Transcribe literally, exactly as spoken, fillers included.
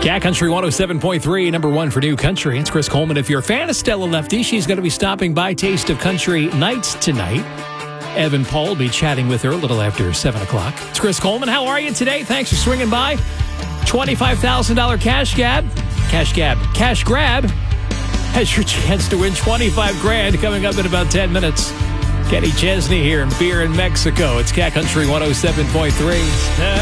Cat Country one oh seven point three, number one for New Country. It's Chris Coleman. If you're a fan of Stella Lefty, she's going to be stopping by Taste of Country nights tonight. Evan Paul will be chatting with her a little after seven o'clock. It's Chris Coleman. How are you today? Thanks for swinging by. twenty-five thousand dollars cash gab. Cash gab. Cash grab has your chance to win twenty-five grand coming up in about ten minutes. Kenny Chesney here in Beer in Mexico. It's Cat Country one oh seven point three.